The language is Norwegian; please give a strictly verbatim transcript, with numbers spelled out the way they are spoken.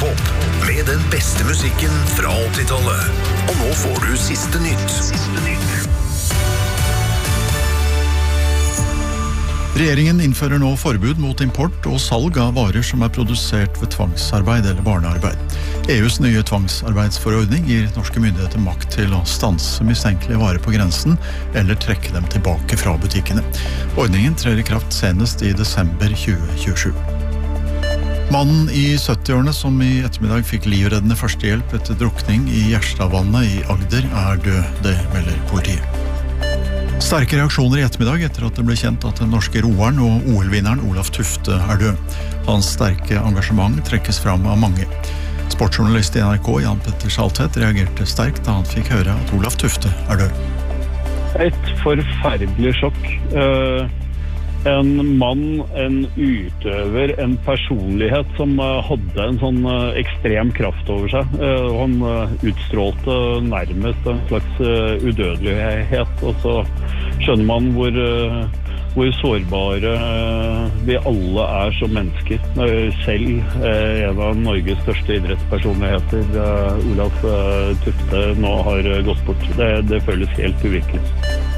Radiofolk med den beste musikken fra åttitallet. Og nå får du siste nytt. Siste nytt. Regjeringen innfører nå forbud mot import og salg av varer som er produsert ved tvangsarbeid eller barnearbeid. E U's nye tvangsarbeidsforordning gir norske myndigheter makt til å stanse mistenkelige varer på grensen eller trekke dem tilbake fra butikkene. Ordningen trer i kraft senest i desember tjue tjuesju. Mannen i syttiårene som i ettermiddag fikk livreddende førstehjelp etter drukning i Gjerstadvannet i Agder er død, det melder politiet. Sterke reaksjoner i ettermiddag etter at det ble kjent at den norske roeren og O L-vinneren Olaf Tufte er død. Hans sterke engasjement trekkes fram av mange. Sportsjournalist i N R K Jan Petter Saltvedt reagerte sterkt da han fikk høre at Olaf Tufte er død. Et forferdelig sjokk. Uh, en mann, en utøver, en personlighet som uh, hadde en sånn uh, ekstrem kraft over seg. Uh, han uh, utstrålte nærmest en slags uh, udødelighet, og så skjønner man hvor, uh, hvor sårbare uh, vi alle er som mennesker. Uh, selv uh, en av Norges største idrettspersonligheter, uh, Olaf uh, Tufte, nå har uh, gått bort. Det, det føles helt uvirkelig.